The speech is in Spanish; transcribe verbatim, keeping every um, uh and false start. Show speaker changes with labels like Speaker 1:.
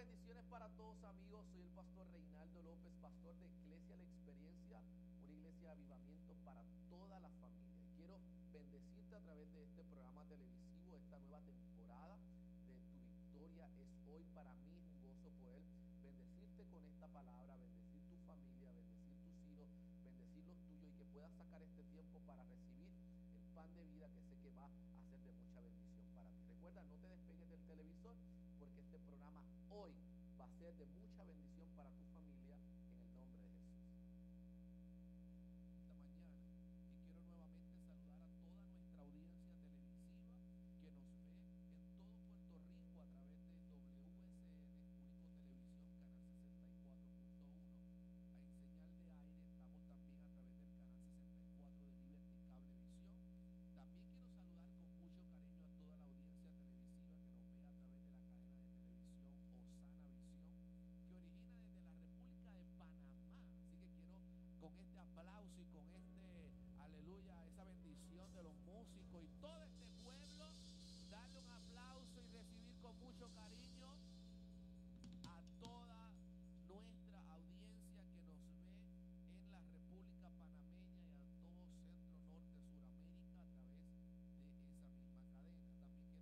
Speaker 1: bendiciones para todos, amigos. Soy el pastor Reinaldo López, pastor de Iglesia La Experiencia, una iglesia de avivamiento para toda la familia. Y quiero bendecirte a través de este programa televisivo, esta nueva temporada de Tu Victoria es Hoy. Para mí es un gozo poder bendecirte con esta palabra, bendecir tu familia, bendecir tus hijos, bendecir los tuyos, y que puedas sacar este tiempo para recibir el pan de vida que sé que va a ser de mucha bendición para ti. Recuerda, no te despegues del televisor, porque este programa hoy va a ser de mucha bendición para tu familia, en el nombre de Jesús. Esta mañana, y quiero nuevamente saludar a toda nuestra audiencia televisiva que nos ve en todo Puerto Rico a través de W S N, Único Televisión, canal sesenta y cuatro punto uno. En señal de aire estamos también a través del canal sesenta y cuatro de Liberty Cablevisión. También quiero saludar con mucho cariño a toda la audiencia televisiva que nos ve a través de la cadena de televisión Osana Visión, que origina desde la República de Panamá. Así que quiero, con este aplauso y con este aleluya, esa bendición de los músicos y todo este pueblo, darle un aplauso